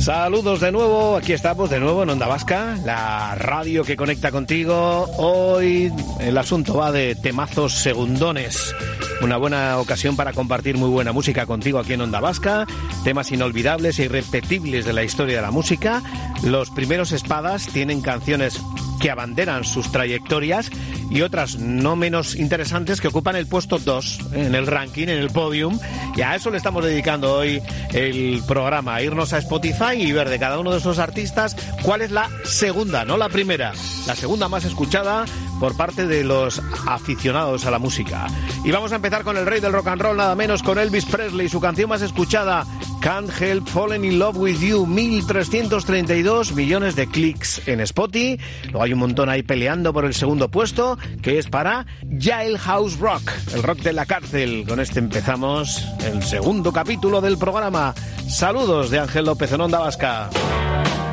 Saludos de nuevo, aquí estamos de nuevo en Onda Vasca, la radio que conecta contigo. Hoy el asunto va de temazos segundones. Una buena ocasión para compartir muy buena música contigo aquí en Onda Vasca. Temas inolvidables e irrepetibles de la historia de la música. Los primeros espadas tienen canciones que abanderan sus trayectorias y otras no menos interesantes que ocupan el puesto 2 en el ranking, en el podium. Y a eso le estamos dedicando hoy el programa, a irnos a Spotify y ver de cada uno de esos artistas cuál es la segunda, no la primera, la segunda más escuchada por parte de los aficionados a la música. Y vamos a empezar con el rey del rock and roll, nada menos con Elvis Presley, su canción más escuchada, Can't Help Falling in Love with You, 1.332 millones de clics en Spotify. Luego hay un montón ahí peleando por el segundo puesto, que es para Jailhouse Rock, el rock de la cárcel. Con este empezamos el segundo capítulo del programa. Saludos de Ángel López en Onda Vasca.